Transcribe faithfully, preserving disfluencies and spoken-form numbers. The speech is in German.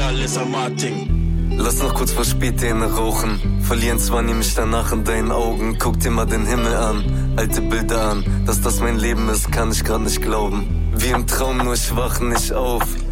alles am Martin. Lass noch kurz vor Spätzähne rauchen. Verlieren zwar nämlich danach in deinen Augen. Guck dir mal den Himmel an, alte Bilder an. Dass das mein Leben ist, kann ich grad nicht glauben. Wie im Traum, nur ich wach nicht auf.